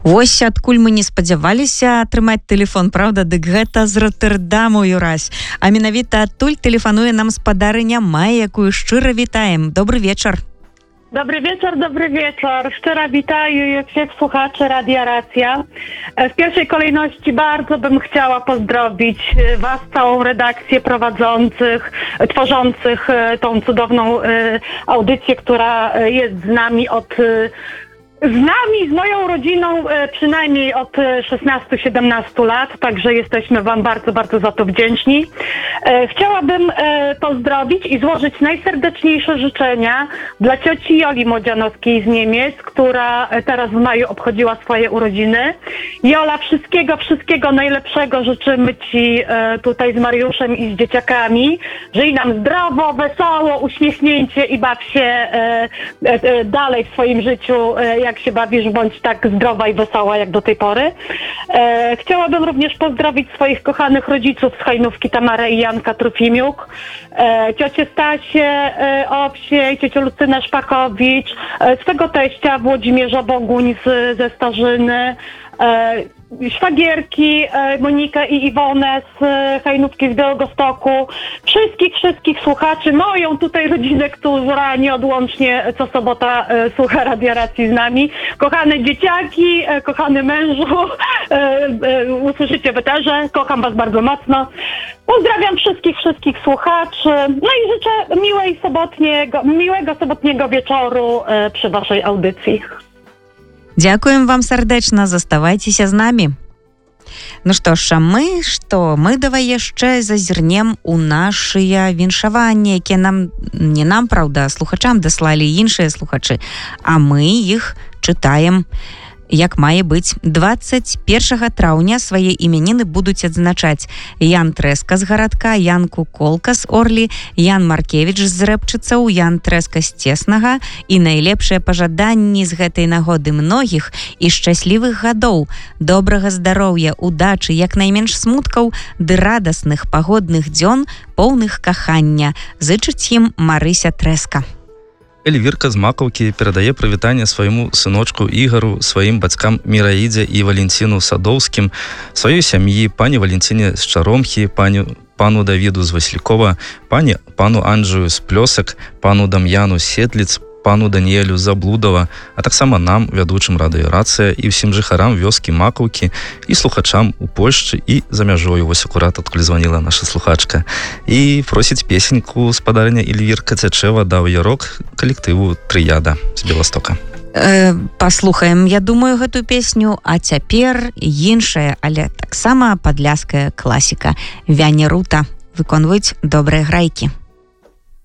Вось адкуль мы не спадзяваліся атрымаць тэлефон, правда? Дык гэта з Роттердаму, Юрась. А менавіта адтуль тэлефануе нам спадарыня Майя, якую шчыра вітаем. Добрый вечар. Dobry wieczór. Szczera witaję wszystkich słuchaczy Radia Racja. W pierwszej kolejności bardzo bym chciała pozdrowić Was, całą redakcję prowadzących, tworzących tą cudowną audycję, która jest z moją rodziną przynajmniej od 16-17 lat, także jesteśmy Wam bardzo, bardzo za to wdzięczni. Chciałabym pozdrowić i złożyć najserdeczniejsze życzenia dla cioci Joli Młodzianowskiej z Niemiec, która teraz w maju obchodziła swoje urodziny. Jola, wszystkiego najlepszego życzymy Ci tutaj z Mariuszem i z dzieciakami. Żyj nam zdrowo, wesoło, uśmiechnięcie i baw się dalej w swoim życiu, jak się bawisz, bądź tak zdrowa i wesoła jak do tej pory. Chciałabym również pozdrowić swoich kochanych rodziców z Hajnówki, Tamarę i Janka Trufimiuk, ciocię Stasię Owsiej, ciocię Lucynę Szpakowicz, swego teścia Włodzimierza Boguń ze Starzyny, szwagierki Monikę i Iwonę z Hajnówki z Białegostoku, wszystkich słuchaczy, moją tutaj rodzinę, która nieodłącznie co sobota słucha Radia Racji z nami, kochane dzieciaki, kochany mężu, usłyszycie weterze, kocham Was bardzo mocno. Pozdrawiam wszystkich słuchaczy, no i życzę miłego sobotniego wieczoru przy Waszej audycji. Дзякуем вам сардэчна, заставайцеся з намі. Ну што ж, мы давай яшчэ зазірнем у нашыя віншаванні, якія не нам, праўда, слухачам даслалі іншыя слухачы, а мы іх чытаем. Як мае быць. 21 траўня свае імяніны будуць адзначаць Ян Трэска з гарадка, Ян Куколка з Орлі, Ян Маркевіч з Рэпчыцаў, Ян Трэска з Цеснага і найлепшыя пажаданні з гэтай нагоды многіх і шчаслівых гадоў, добрага здароўя, удачы, як найменш смуткаў ды радасных пагодных дзён, поўных кахання. Зычыць ім Марыся Трэска. Эльвірка з Макаўкі перадае прывітанне свайму сыночку Ігару, сваім бацькам Міраідзе і Валенціну Садоўскім, сваёй сям'і, пані Валенціне з Чаромхі, пану Давіду з Васількова, пану Анджую з Плёсак, пану Дам'яну з Сетліц, пану Даніэлю Заблудова, а таксама нам, вядучым Радыё Рацыя, і ўсім жыхарам вёскі Макаўкі і слухачам у Польшчы і за мяжою. Вось акурат адкуль званіла наша слухачка. І просіць песеньку спадарня Эльвірка цячэ вада ў ярок калектыву Трыяда з Беластока. Паслухаем, я думаю, гэтую песню, а цяпер іншая, але таксама падляская класіка. Вяне Рута выконваюць добрыя грайкі.